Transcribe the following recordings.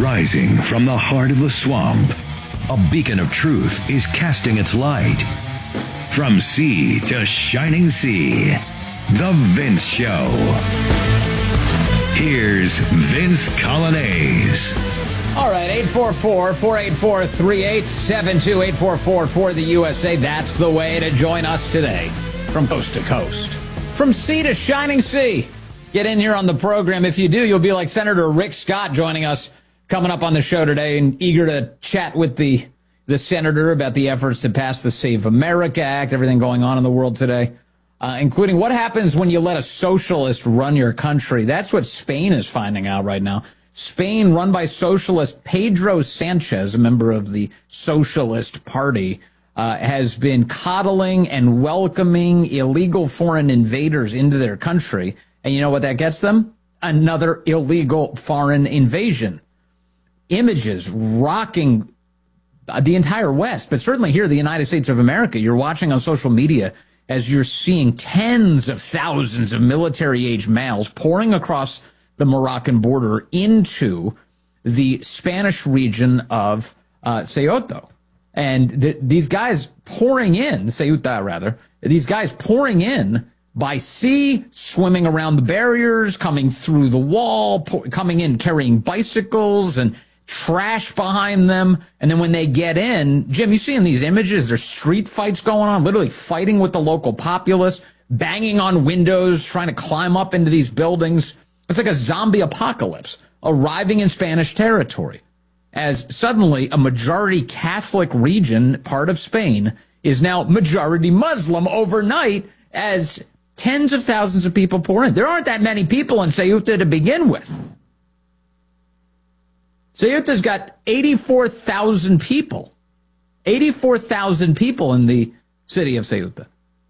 Rising from the heart of the swamp, a beacon of truth is casting its light. From sea to shining sea, The Vince Show. Here's Vince Coglianese. All right, 844-484-3872, 844 for the USA. That's the way to join us today from coast to coast. From sea to shining sea. Get in here on the program. If you do, you'll be like Senator Rick Scott joining us coming up on the show today and eager to chat with the senator about the efforts to pass the Save America Act, everything going on in the world today, including what happens when you let a socialist run your country. That's what Spain is finding out right now. Spain, run by socialist Pedro Sanchez, a member of the Socialist Party, has been coddling and welcoming illegal foreign invaders into their country. And you know what that gets them? Another illegal foreign invasion. Images rocking the entire West, but certainly here, the United States of America. You're watching on social media as you're seeing tens of thousands of military-age males pouring across the Moroccan border into the Spanish region of Ceuta. And these guys pouring in, Ceuta rather, these guys pouring in by sea, swimming around the barriers, coming through the wall, coming in carrying bicycles and trash behind them. And then when they get in, Jim, you see in these images, there's street fights going on, literally fighting with the local populace, banging on windows, trying to climb up into these buildings. It's like a zombie apocalypse arriving in Spanish territory, as suddenly a majority Catholic region, part of Spain, is now majority Muslim overnight as tens of thousands of people pour in. There aren't that many people in Ceuta to begin with. Ceuta's got 84,000 people. 84,000 people in the city of Ceuta.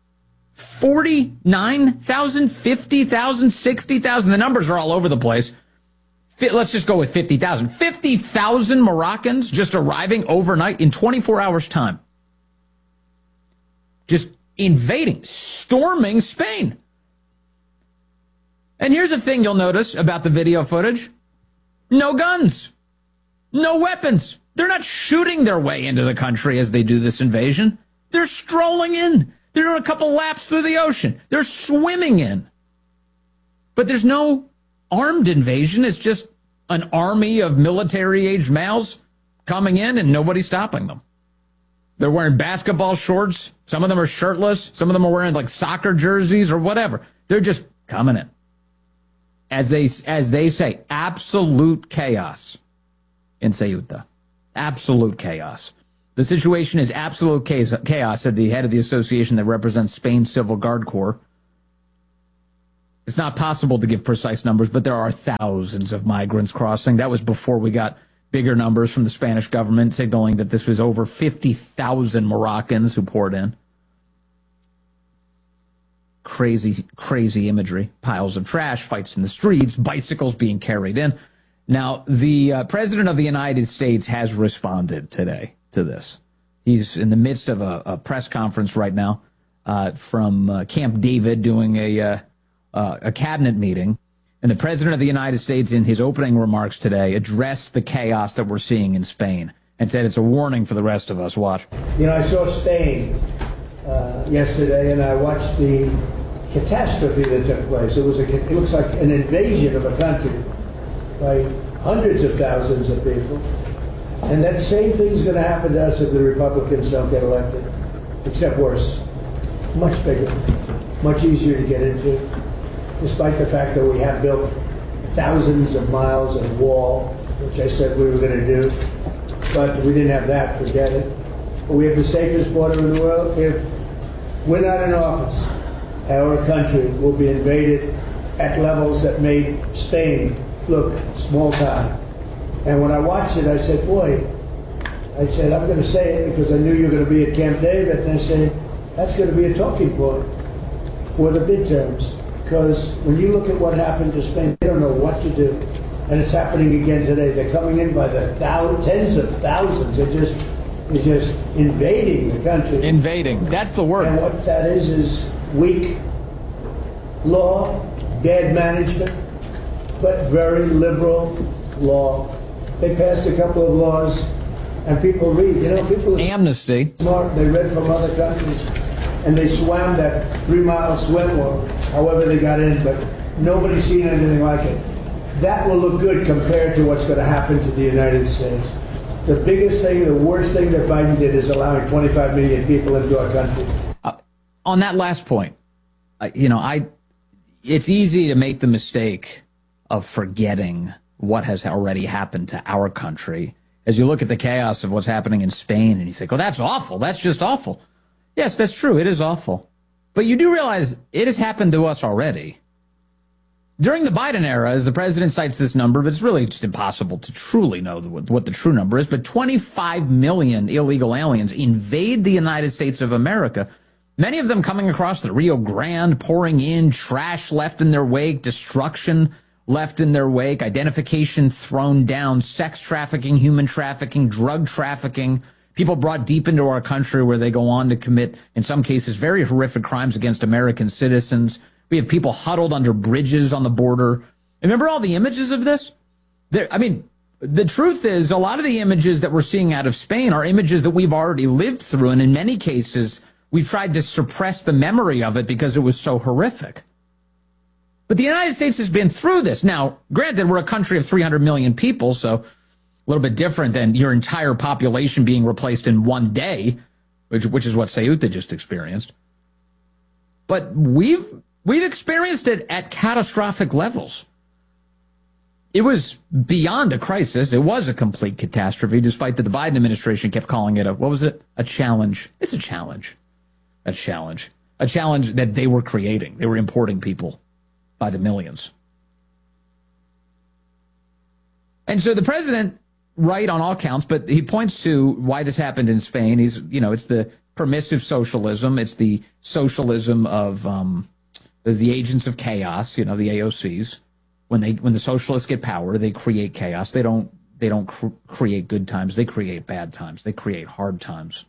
49,000, 50,000, 60,000. The numbers are all over the place. Let's just go with 50,000. 50,000 Moroccans just arriving overnight in 24 hours' time. Just invading, storming Spain. And here's the thing you'll notice about the video footage. No guns. No weapons. They're not shooting their way into the country as they do this invasion. They're strolling in. They're doing a couple laps through the ocean. They're swimming in. But there's no armed invasion. It's just an army of military-aged males coming in and nobody's stopping them. They're wearing basketball shorts. Some of them are shirtless. Some of them are wearing like soccer jerseys or whatever. They're just coming in. As they say, absolute chaos in Ceuta. Absolute chaos. The situation is absolute chaos, said the head of the association that represents Spain's Civil Guard Corps. It's not possible to give precise numbers, but there are thousands of migrants crossing. That was before we got bigger numbers from the Spanish government signaling that this was over 50,000 Moroccans who poured in. Crazy, crazy imagery. Piles of trash, fights in the streets, bicycles being carried in. Now, the President of the United States has responded today to this. He's in the midst of a press conference right now from Camp David doing a cabinet meeting. And the President of the United States, in his opening remarks today, addressed the chaos that we're seeing in Spain and said it's a warning for the rest of us. Watch. You know, I saw Spain yesterday, and I watched the catastrophe that took place. It looks like an invasion of a country by hundreds of thousands of people. And that same thing's going to happen to us if the Republicans don't get elected, except worse. Much bigger, much easier to get into, despite the fact that we have built thousands of miles of wall, which I said we were going to do. But we didn't have that, forget it. But we have the safest border in the world. If we're not in office, our country will be invaded at levels that made Spain look small time. And when I watched it, I said, boy, I'm going to say it because I knew you were going to be at Camp David. And I said, that's going to be a talking point for the midterms. Because when you look at what happened to Spain, they don't know what to do. And it's happening again today. They're coming in by the tens of thousands. They're just invading the country. Invading. That's the word. And what that is weak law, bad management, but very liberal law They passed a couple of laws, and people read. You know, people are amnesty. smart. They read from other countries, and they swam that 3-mile swim, or however they got in, but nobody's seen anything like it. That will look good compared to what's going to happen to the United States. The biggest thing, the worst thing that Biden did is allowing 25 million people into our country. On that last point, it's easy to make the mistake of forgetting what has already happened to our country as you look at the chaos of what's happening in Spain and you think, oh, that's awful. That's just awful. Yes, that's true. It is awful. But you do realize it has happened to us already. During the Biden era, as the president cites this number, but it's really just impossible to truly know what the true number is, but 25 million illegal aliens invade the United States of America, many of them coming across the Rio Grande, pouring in, trash left in their wake, destruction left in their wake, identification thrown down, sex trafficking, human trafficking, drug trafficking, people brought deep into our country where they go on to commit, in some cases, very horrific crimes against American citizens. We have people huddled under bridges on the border. Remember all the images of this? The truth is a lot of the images that we're seeing out of Spain are images that we've already lived through, and in many cases, we've tried to suppress the memory of it because it was so horrific. But the United States has been through this. Now, granted, we're a country of 300 million people, so a little bit different than your entire population being replaced in one day, which is what Ceuta just experienced. But we've experienced it at catastrophic levels. It was beyond a crisis. It was a complete catastrophe, despite that the Biden administration kept calling it a challenge. It's a challenge. A challenge that they were creating. They were importing people by the millions. And so the president, right on all counts, but he points to why this happened in Spain. It's the permissive socialism. It's the socialism of the agents of chaos, the AOCs. When the socialists get power, they create chaos. They don't create good times. They create bad times. They create hard times.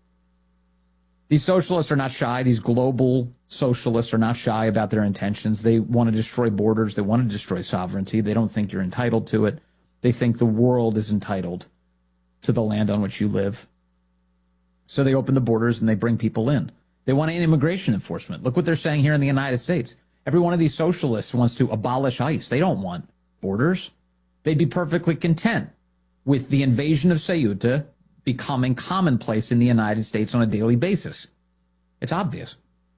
These socialists are not shy. These global socialists are not shy about their intentions. They want to destroy borders. They want to destroy sovereignty. They don't think you're entitled to it. They think the world is entitled to the land on which you live. So they open the borders and they bring people in. They want immigration enforcement. Look what they're saying here in the United States. Every one of these socialists wants to abolish ICE. They don't want borders. They'd be perfectly content with the invasion of Ceuta becoming commonplace in the United States on a daily basis. It's obvious.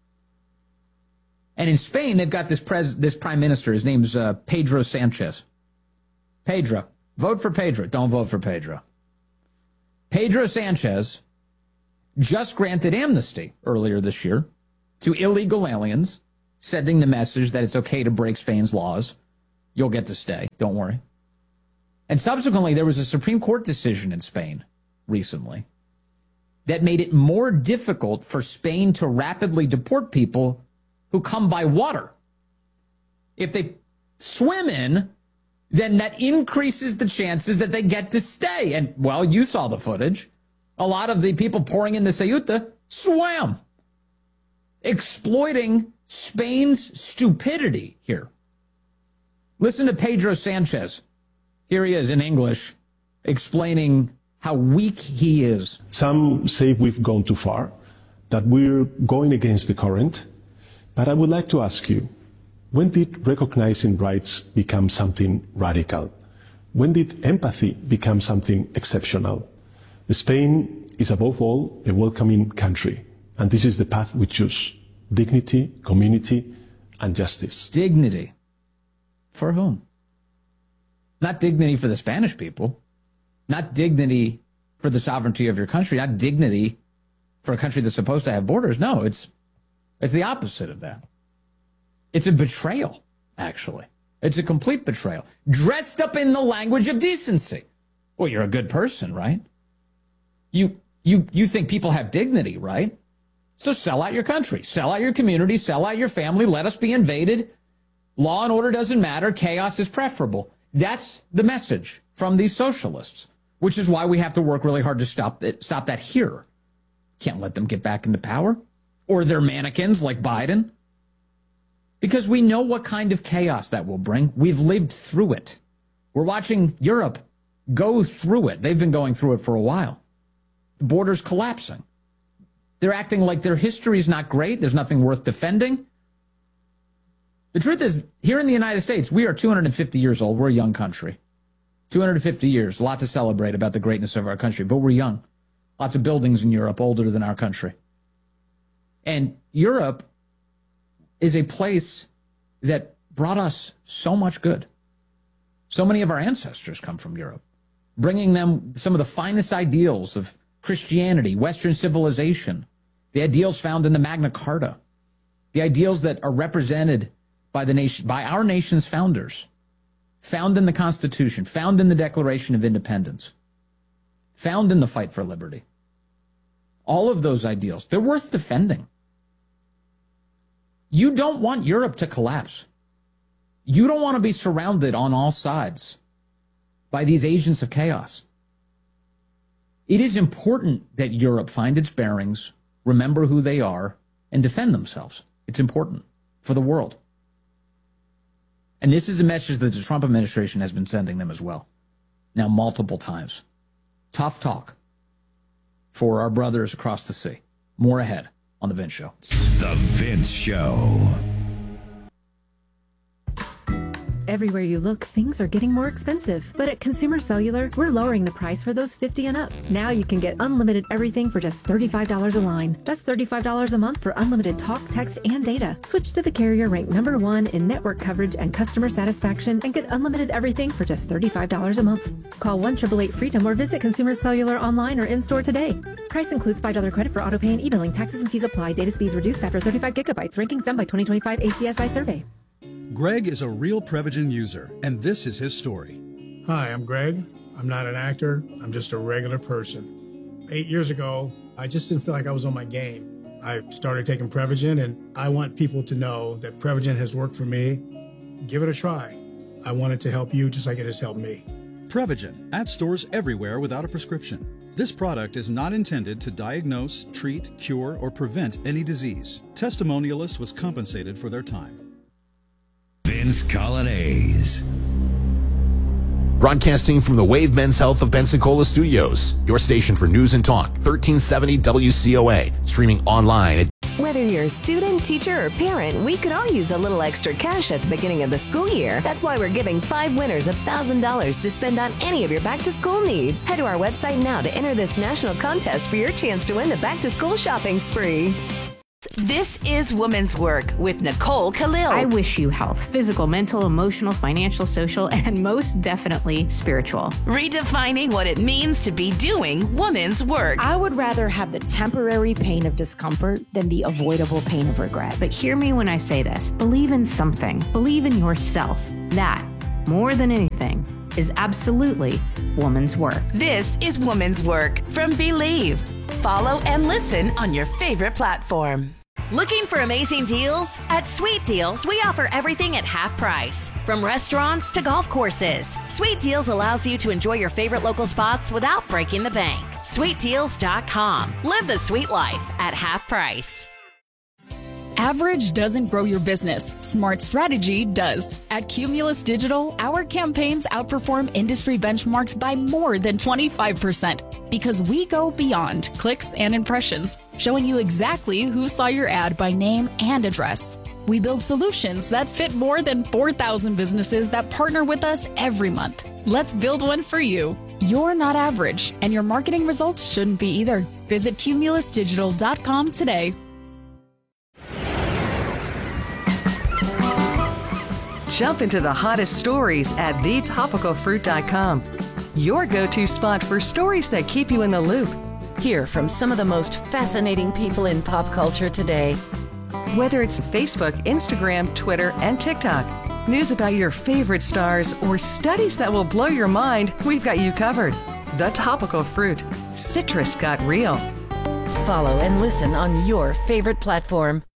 And in Spain, they've got this prime minister. His name's Pedro Sanchez. Pedro. Vote for Pedro. Don't vote for Pedro. Pedro Sanchez just granted amnesty earlier this year to illegal aliens, sending the message that it's okay to break Spain's laws. You'll get to stay. Don't worry. And subsequently, there was a Supreme Court decision in Spain recently that made it more difficult for Spain to rapidly deport people who come by water. If they swim in, then that increases the chances that they get to stay. And, well, you saw the footage. A lot of the people pouring into Ceuta swam, exploiting Spain's stupidity here. Listen to Pedro Sanchez. Here he is in English, explaining how weak he is. Some say we've gone too far, that we're going against the current. But I would like to ask you, when did recognizing rights become something radical? When did empathy become something exceptional? Spain is above all a welcoming country, and this is the path we choose: dignity, community, and justice. Dignity. For whom? Not dignity for the Spanish people. Not dignity for the sovereignty of your country. Not dignity for a country that's supposed to have borders. No, it's the opposite of that. It's a betrayal, actually. It's a complete betrayal. Dressed up in the language of decency. Well, you're a good person, right? You think people have dignity, right? So sell out your country, sell out your community, sell out your family, let us be invaded. Law and order doesn't matter. Chaos is preferable. That's the message from these socialists, which is why we have to work really hard to stop that here. Can't let them get back into power, or their mannequins like Biden, because we know what kind of chaos that will bring. We've lived through it. We're watching Europe go through it. They've been going through it for a while. The border's collapsing. They're acting like their history is not great. There's nothing worth defending. The truth is, here in the United States, we are 250 years old. We're a young country. 250 years, a lot to celebrate about the greatness of our country, but we're young. Lots of buildings in Europe older than our country. And Europe is a place that brought us so much good. So many of our ancestors come from Europe, bringing them some of the finest ideals of Christianity, Western civilization, the ideals found in the Magna Carta, the ideals that are represented by the nation, by our nation's founders, found in the Constitution, found in the Declaration of Independence, found in the fight for liberty. All of those ideals, they're worth defending. You don't want Europe to collapse. You don't want to be surrounded on all sides by these agents of chaos. It is important that Europe find its bearings, remember who they are, and defend themselves. It's important for the world. And this is a message that the Trump administration has been sending them as well. Now, multiple times. Tough talk for our brothers across the sea. More ahead on The Vince Show. The Vince Show. Everywhere you look, things are getting more expensive. But at Consumer Cellular, we're lowering the price for those 50 and up. Now you can get unlimited everything for just $35 a line. That's $35 a month for unlimited talk, text, and data. Switch to the carrier ranked #1 in network coverage and customer satisfaction and get unlimited everything for just $35 a month. Call 1-888-FREEDOM or visit Consumer Cellular online or in-store today. Price includes $5 credit for autopay and e-billing. Taxes and fees apply. Data speeds reduced after 35 gigabytes. Rankings done by 2025 ACSI survey. Greg is a real Prevagen user, and this is his story. Hi, I'm Greg. I'm not an actor. I'm just a regular person. 8 years ago, I just didn't feel like I was on my game. I started taking Prevagen, and I want people to know that Prevagen has worked for me. Give it a try. I want it to help you just like it has helped me. Prevagen, at stores everywhere without a prescription. This product is not intended to diagnose, treat, cure, or prevent any disease. Testimonialist was compensated for their time. Vince Coglianese. Broadcasting from the Wave Men's Health of Pensacola Studios, your station for news and talk, 1370 WCOA, streaming online at... Whether you're a student, teacher, or parent, we could all use a little extra cash at the beginning of the school year. That's why we're giving 5 winners $1,000 to spend on any of your back-to-school needs. Head to our website now to enter this national contest for your chance to win the back-to-school shopping spree. This is Women's Work with Nicole Khalil. I wish you health, physical, mental, emotional, financial, social, and most definitely spiritual. Redefining what it means to be doing women's work. I would rather have the temporary pain of discomfort than the avoidable pain of regret. But hear me when I say this. Believe in something. Believe in yourself. That, more than anything, is absolutely woman's work. This is Woman's Work from Believe. Follow and listen on your favorite platform. Looking for amazing deals? At Sweet Deals, we offer everything at half price. From restaurants to golf courses, Sweet Deals allows you to enjoy your favorite local spots without breaking the bank. SweetDeals.com. Live the sweet life at half price. Average doesn't grow your business. Smart strategy does. At Cumulus Digital, our campaigns outperform industry benchmarks by more than 25% because we go beyond clicks and impressions, showing you exactly who saw your ad by name and address. We build solutions that fit more than 4,000 businesses that partner with us every month. Let's build one for you. You're not average, and your marketing results shouldn't be either. Visit cumulusdigital.com today. Jump into the hottest stories at thetopicalfruit.com. Your go-to spot for stories that keep you in the loop. Hear from some of the most fascinating people in pop culture today. Whether it's Facebook, Instagram, Twitter, and TikTok, news about your favorite stars, or studies that will blow your mind, we've got you covered. The Topical Fruit. Citrus got real. Follow and listen on your favorite platform.